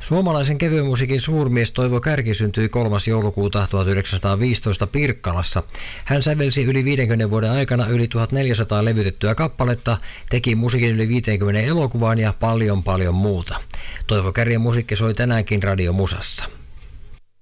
Suomalaisen kevyen musiikin suurmies Toivo Kärki syntyi 3. joulukuuta 1915 Pirkkalassa. Hän sävelsi yli 50 vuoden aikana yli 1400 levytettyä kappaletta, teki musiikin yli 50 elokuvaan ja paljon muuta. Toivo Kärjen musiikki soi tänäänkin radiomusassa.